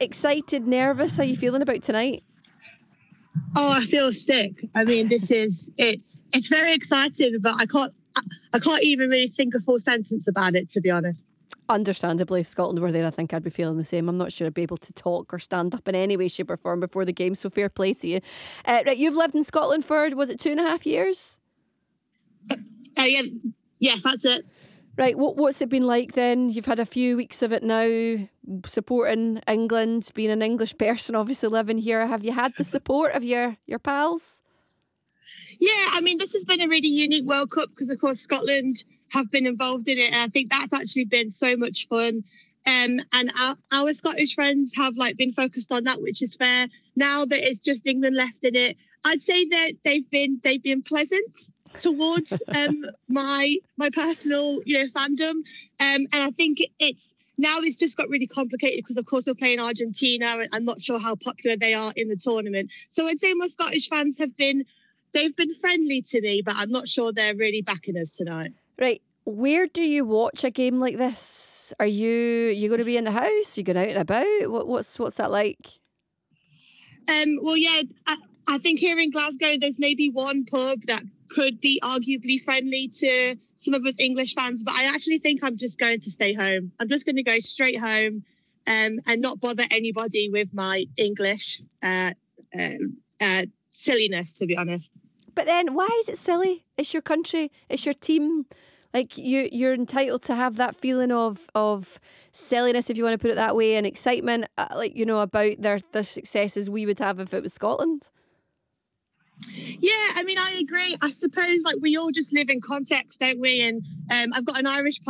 Excited, nervous? How are you feeling about tonight? Oh, I feel sick. I mean, it's very exciting, but I can't even really think a full sentence about it, to be honest. Understandably, if Scotland were there, I think I'd be feeling the same. I'm not sure I'd be able to talk or stand up in any way, shape or form before the game, so fair play to you. Right, you've lived in Scotland for, was it 2.5 years? Yeah, yes, that's it. Right, what's it been like then? You've had a few weeks of it now, supporting England, being an English person, obviously living here. Have you had the support of your pals? Yeah, I mean, this has been a really unique World Cup because, of course, Scotland have been involved in it. And I think that's actually been so much fun. And our Scottish friends have been focused on that, which is fair. Now that it's just England left in it, I'd say that they've been pleasant towards my personal fandom. And I think it's just got really complicated because, of course, we're playing Argentina, and I'm not sure how popular they are in the tournament. So I'd say my Scottish fans they've been friendly to me, but I'm not sure they're really backing us tonight. Right. Where do you watch a game like this? Are you going to be in the house? You going out and about? What's that like? Well, yeah, I think here in Glasgow, there's maybe one pub that could be arguably friendly to some of us English fans, but I actually think I'm just going to stay home. I'm just going to go straight home and not bother anybody with my English silliness, to be honest. But then why is it silly? It's your country, it's your team. Like you're entitled to have that feeling of silliness, if you want to put it that way, and excitement, about their successes we would have if it was Scotland. Yeah, I mean, I agree. I suppose we all just live in context, don't we? And I've got an Irish